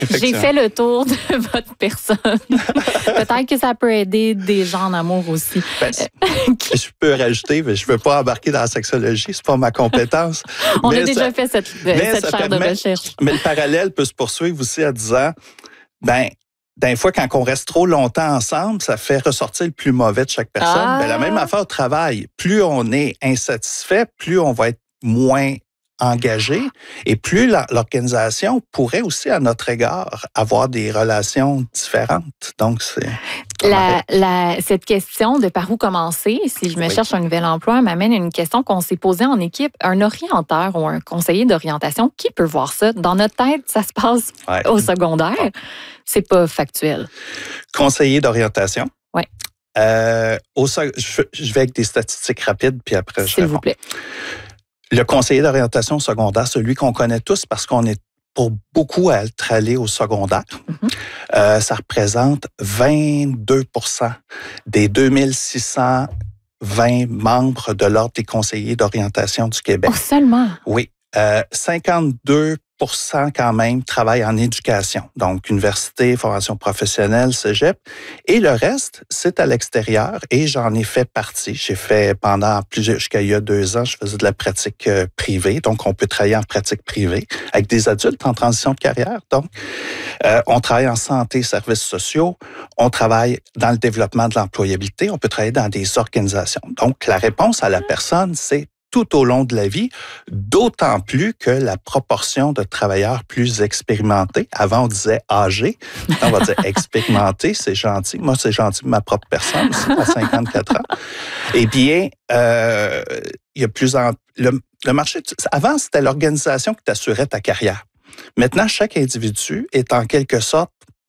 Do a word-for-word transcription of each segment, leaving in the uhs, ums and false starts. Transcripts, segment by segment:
J'ai fait le tour de votre personne. Peut-être que ça peut aider des gens en amour aussi. Ben, je peux rajouter, mais je ne veux pas embarquer dans la sexologie, c'est pas ma compétence. On mais a déjà ça, fait cette, cette chaire permet, de recherche. Mais le parallèle peut se poursuivre aussi en disant, ben, des fois, quand on reste trop longtemps ensemble, ça fait ressortir le plus mauvais de chaque personne. Ah. Ben, la même affaire au travail. Plus on est insatisfait, plus on va être moins engagé et plus la, l'organisation pourrait aussi, à notre égard, avoir des relations différentes. Donc, c'est... La, la, cette question de par où commencer, si je me oui. cherche un nouvel emploi, m'amène à une question qu'on s'est posée en équipe. Un orienteur ou un conseiller d'orientation, qui peut voir ça? Dans notre tête, ça se passe ouais. au secondaire. Ouais. C'est pas factuel. Conseiller d'orientation. Oui. Euh, au, je, je vais avec des statistiques rapides, puis après, je S'il vous plaît. Le conseiller d'orientation secondaire, celui qu'on connaît tous parce qu'on est pour beaucoup à être allé au secondaire, mm-hmm. euh, ça représente vingt-deux pour cent des deux mille six cent vingt membres de l'Ordre des conseillers d'orientation du Québec. Oh, seulement? Oui. Euh, cinquante-deux pour cent quand même travaillent en éducation, donc université, formation professionnelle, cégep. Et le reste, c'est à l'extérieur et j'en ai fait partie. J'ai fait pendant plusieurs, jusqu'à il y a deux ans, je faisais de la pratique euh, privée, donc on peut travailler en pratique privée avec des adultes en transition de carrière. Donc, euh, on travaille en santé, services sociaux, on travaille dans le développement de l'employabilité, on peut travailler dans des organisations. Donc, la réponse à la personne, c'est tout au long de la vie, d'autant plus que la proportion de travailleurs plus expérimentés, avant on disait âgés, on va dire expérimentés, c'est gentil. Moi, c'est gentil de ma propre personne, aussi, à cinquante-quatre ans. Eh bien, euh, il y a plus en... Le, le marché... Avant, c'était l'organisation qui t'assurait ta carrière. Maintenant, chaque individu est en quelque sorte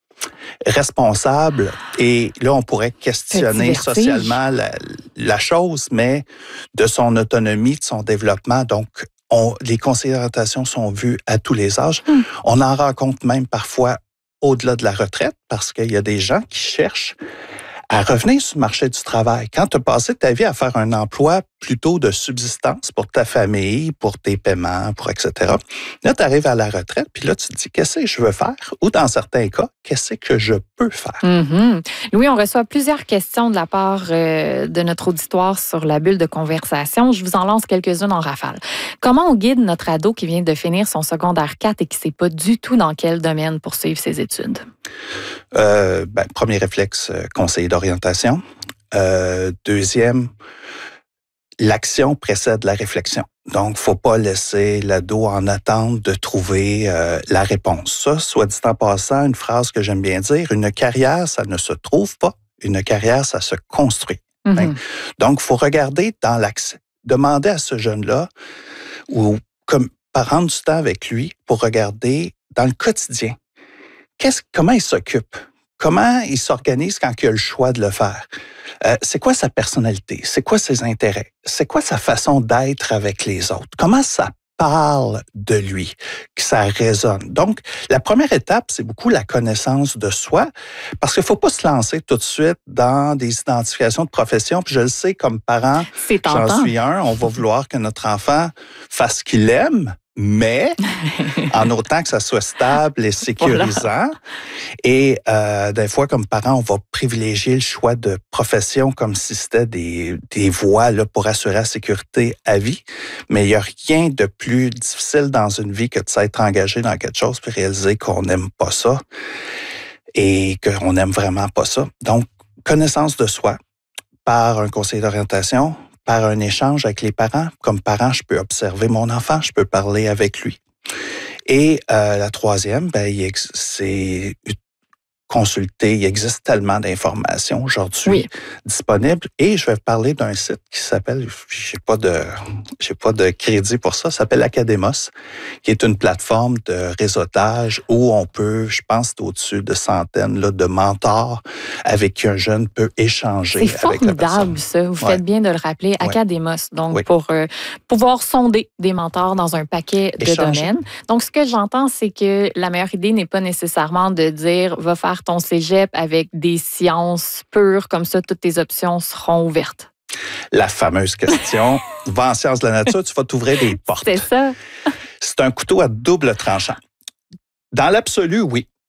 responsable et là, on pourrait questionner socialement la, la chose, mais de son autonomie, de son développement. Donc, on, les conseillers d'orientation sont vus à tous les âges. Hum. On en rencontre même parfois au-delà de la retraite parce qu'il y a des gens qui cherchent à revenir sur le marché du travail. Quand tu as passé ta vie à faire un emploi plutôt de subsistance pour ta famille, pour tes paiements, pour et cetera, là, tu arrives à la retraite, puis là, tu te dis, qu'est-ce que je veux faire? Ou dans certains cas, qu'est-ce que je peux faire? Mm-hmm. Louis, on reçoit plusieurs questions de la part euh, de notre auditoire sur la bulle de conversation. Je vous en lance quelques-unes en rafale. Comment on guide notre ado qui vient de finir son secondaire quatre et qui ne sait pas du tout dans quel domaine poursuivre ses études? Euh, ben, premier réflexe, euh, conseiller d'orientation. Euh, deuxième, l'action précède la réflexion. Donc, faut pas laisser l'ado en attente de trouver euh, la réponse. Ça, soit dit en passant, une phrase que j'aime bien dire, une carrière, ça ne se trouve pas. Une carrière, ça se construit. Mm-hmm. Hein? Donc, faut regarder dans l'accès. Demander à ce jeune-là, ou comme prendre du temps avec lui pour regarder dans le quotidien. Qu'est-ce, comment il s'occupe? Comment il s'organise quand il a le choix de le faire? Euh, c'est quoi sa personnalité? C'est quoi ses intérêts? C'est quoi sa façon d'être avec les autres? Comment ça parle de lui, que ça résonne? Donc, la première étape, c'est beaucoup la connaissance de soi, parce qu'il ne faut pas se lancer tout de suite dans des identifications de profession. Puis je le sais, comme parent, j'en suis un, on va vouloir que notre enfant fasse ce qu'il aime, mais en autant que ça soit stable et sécurisant. Voilà. Et euh, des fois, comme parents, on va privilégier le choix de profession comme si c'était des, des voies là, pour assurer la sécurité à vie. Mais il n'y a rien de plus difficile dans une vie que de s'être engagé dans quelque chose puis réaliser qu'on n'aime pas ça et qu'on n'aime vraiment pas ça. Donc, connaissance de soi par un conseiller d'orientation, par un échange avec les parents. Comme parent, je peux observer mon enfant, je peux parler avec lui. Et euh, la troisième, ben, il ex- c'est consulter. Il existe tellement d'informations aujourd'hui oui. disponibles. Et je vais parler d'un site qui s'appelle, j'ai pas de, j'ai pas de crédit pour ça, ça s'appelle Academos, qui est une plateforme de réseautage où on peut, je pense, au-dessus de centaines là, de mentors avec qui un jeune peut échanger. C'est avec la personne. Formidable, ça. Vous ouais. faites bien de le rappeler. Academos, donc oui. pour euh, pouvoir sonder des mentors dans un paquet de Échanger. domaines. Donc, ce que j'entends, c'est que la meilleure idée n'est pas nécessairement de dire, va faire ton cégep avec des sciences pures, comme ça, toutes tes options seront ouvertes. La fameuse question, va en sciences de la nature, tu vas t'ouvrir des portes. C'est ça. C'est un couteau à double tranchant. Dans l'absolu, oui.